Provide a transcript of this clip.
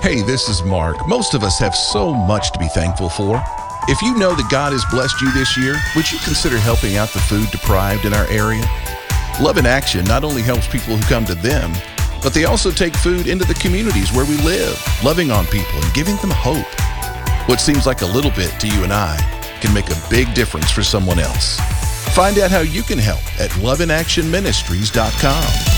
Hey, this is Mark. Most of us have so much to be thankful for. If you know that God has blessed you this year, would you consider helping out the food deprived in our area? Love in Action not only helps people who come to them, but they also take food into the communities where we live, loving on people and giving them hope. What seems like a little bit to you and I can make a big difference for someone else. Find out how you can help at loveinactionministries.com.